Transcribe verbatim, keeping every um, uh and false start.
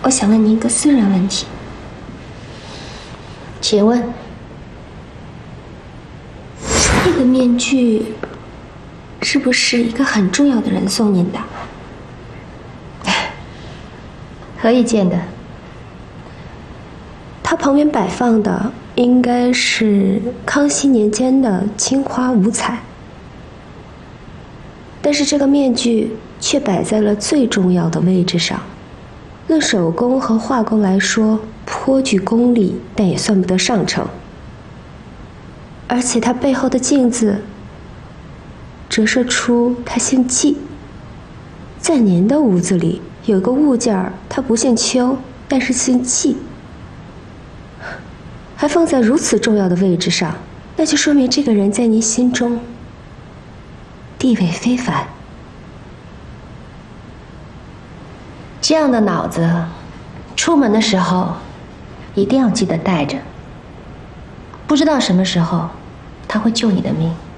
我想问您一个私人问题。 请问， 这个面具是不是一个很重要的人送您的？ 何以见得？ 它旁边摆放的应该是康熙年间的青花五彩，但是这个面具却摆在了最重要的位置上。论手工和画工来说，颇具功力，但也算不得上乘。而且它背后的镜子折射出他姓纪。在您的屋子里有个物件儿，它不姓邱，但是姓纪，还放在如此重要的位置上，那就说明这个人在您心中地位非凡。 这样的脑子，出门的时候一定要记得带着。不知道什么时候他会救你的命。